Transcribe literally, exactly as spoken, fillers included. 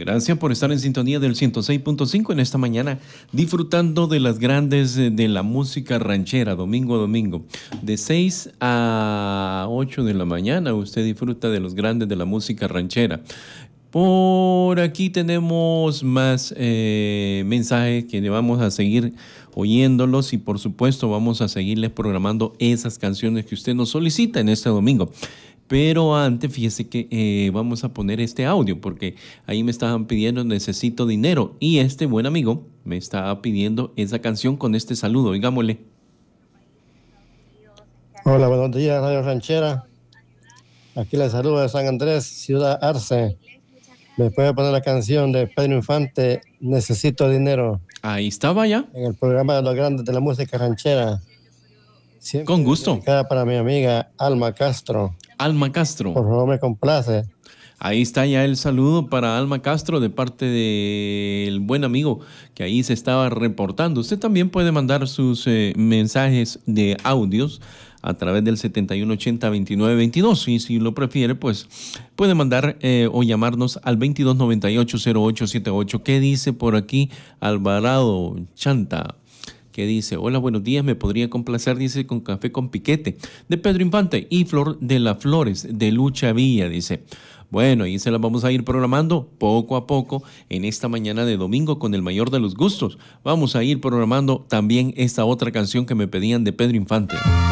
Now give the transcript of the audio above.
Gracias por estar en sintonía del ciento seis punto cinco en esta mañana, disfrutando de las grandes de la música ranchera, domingo a domingo. De seis a ocho de la mañana usted disfruta de los grandes de la música ranchera. Por aquí tenemos más eh, mensajes que vamos a seguir oyéndolos y por supuesto vamos a seguirles programando esas canciones que usted nos solicita en este domingo. Pero antes, fíjese que eh, vamos a poner este audio porque ahí me estaban pidiendo necesito dinero y este buen amigo me estaba pidiendo esa canción con este saludo. Oigámosle. Hola, buenos días, Radio Ranchera. Aquí les saludo de San Andrés, Ciudad Arce. ¿Me puede poner la canción de Pedro Infante, Necesito Dinero? Ahí estaba ya. En el programa de los grandes de la música ranchera. Siempre con gusto. Para mi amiga Alma Castro. Alma Castro. Por favor, me complace. Ahí está ya el saludo para Alma Castro de parte del buen amigo que ahí se estaba reportando. Usted también puede mandar sus eh, mensajes de audios a través del setenta y uno ochenta veintinueve veintidós y si lo prefiere pues puede mandar eh, o llamarnos al veintidós noventa y ocho cero ocho setenta y ocho. ¿Qué dice por aquí Alvarado Chanta? Que dice, hola, buenos días, me podría complacer, dice, con Café con Piquete, de Pedro Infante y Flor de las Flores, de Lucha Villa, dice. Bueno, ahí se las vamos a ir programando poco a poco en esta mañana de domingo con el mayor de los gustos. Vamos a ir programando también esta otra canción que me pedían de Pedro Infante.